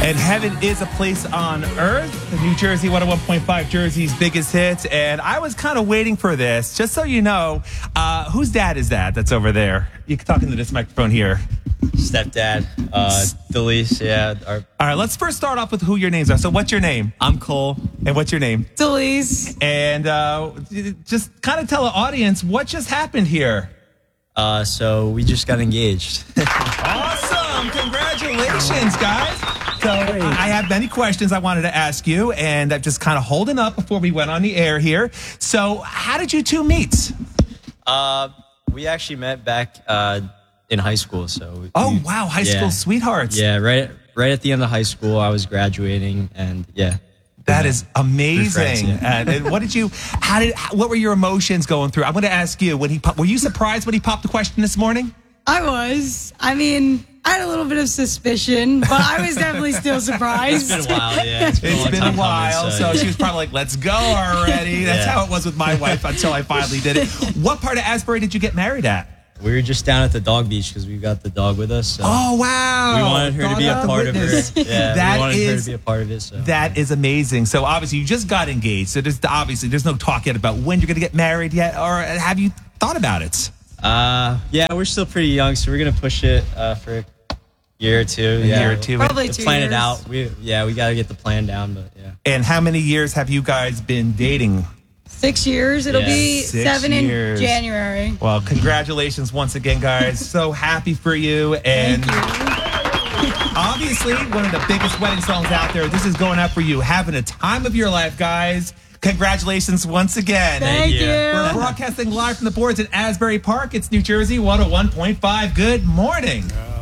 And heaven is a place on earth. New Jersey 101.5, Jersey's biggest hits. And I was kind of waiting for this. Just so you know, whose dad is that that's over there? You can talk into this microphone here. Stepdad, Delise, yeah. All right, let's first start off with who your names are. So what's your name? I'm Cole. And what's your name? Delise. And just kind of tell the audience what just happened here. So we just got engaged. Awesome. Congratulations, guys. So I have many questions I wanted to ask you, and I'm just kind of holding up before we went on the air here. So how did you two meet? We actually met back in high school. So wow, high school sweethearts. Yeah, right at the end of high school, I was graduating, and yeah. That is amazing. Friends, yeah. And what were your emotions going through? I'm going to ask you, were you surprised when he popped the question this morning? I was. I mean, I had a little bit of suspicion, but I was definitely still surprised. It's been a while, yeah. It's been a while, so she was probably like, let's go already. That's how it was with my wife until I finally did it. What part of Asbury did you get married at? We were just down at the dog beach because we got the dog with us. So oh, wow. We wanted her to be a part of it. Yeah, we wanted her to be a part of it. So. That is amazing. So obviously you just got engaged. So there's no talk yet about when you're going to get married yet, or have you thought about it? Yeah, we're still pretty young, so we're going to push it for a year or two. Probably 2 years. Plan it out. We got to get the plan down, but yeah. And how many years have you guys been dating? 6 years. It'll be 7 years. in January. Well, congratulations once again, guys. So happy for you. And obviously, one of the biggest wedding songs out there. This is going out for you. Having a time of your life, guys. Congratulations once again. Thank you. We're broadcasting live from the boards at Asbury Park. It's New Jersey 101.5. Good morning.